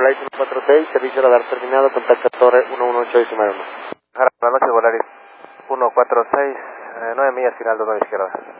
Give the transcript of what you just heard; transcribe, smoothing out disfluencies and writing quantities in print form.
Volaris 146, servicio radar terminado, contacta Torre 118 Buenas noches, Volaris 146, 9 millas, final 2 izquierda.